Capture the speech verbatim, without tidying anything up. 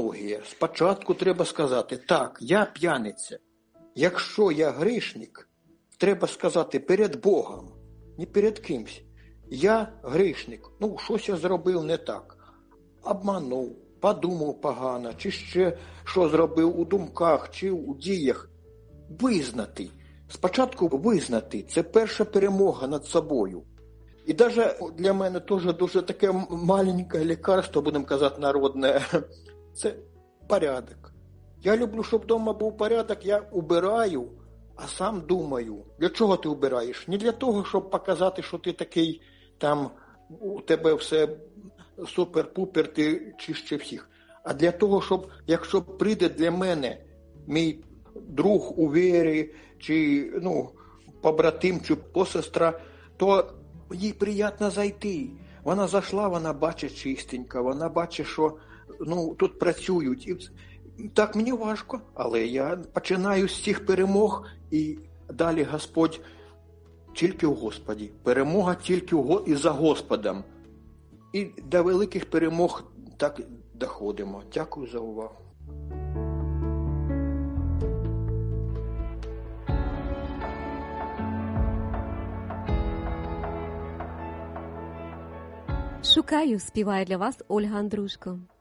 термінологія. Спочатку треба сказати, так, я п'яниця. Якщо я грішник, треба сказати перед Богом, не перед кимсь. Я грішник. Ну, щось я зробив не так. Обманув, подумав погано, чи ще що зробив у думках, чи у діях. Визнати. Спочатку визнати. Це перша перемога над собою. І навіть для мене теж дуже таке маленьке лікарство, будемо казати, народне, це порядок. Я люблю, щоб вдома був порядок, я убираю, а сам думаю. Для чого ти убираєш? Не для того, щоб показати, що ти такий, там, у тебе все супер-пупер, ти чище всіх. А для того, щоб, якщо прийде для мене мій друг у вірі, чи, ну, побратим, чи посестра, то їй приємно зайти. Вона зайшла, вона бачить чистенько, вона бачить, що, ну, тут працюють. І так мені важко, але я починаю з цих перемог, і далі Господь тільки в Господі. Перемога тільки в, і за Господом. І до великих перемог так доходимо. Дякую за увагу. «Шукаю» співає для вас Ольга Андрушко.